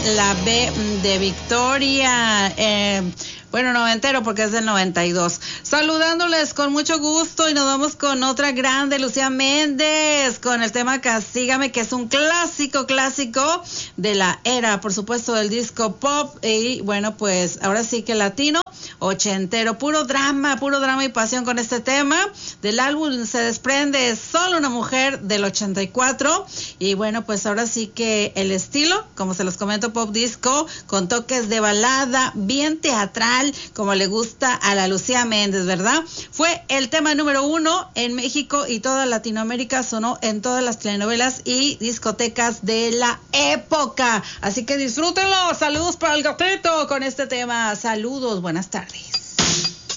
la B de Victoria. Bueno, noventero porque es del 92. Saludándoles con mucho gusto y nos vamos con otra grande, Lucía Méndez, con el tema Castígame, que es un clásico de la era, por supuesto, del disco pop. Y bueno, pues ahora sí que latino, ochentero, puro drama y pasión con este tema. Del álbum se desprende Solo una mujer del 84. Y bueno, pues ahora sí que el estilo, como se los comento, pop disco, con toques de balada, bien teatral, como le gusta a la Lucía Méndez, ¿verdad? Fue el tema número 1 en México y toda Latinoamérica, sonó en todas las telenovelas y discotecas de la época. Así que disfrútenlo. Saludos para el gatito con este tema. Saludos, buenas tardes.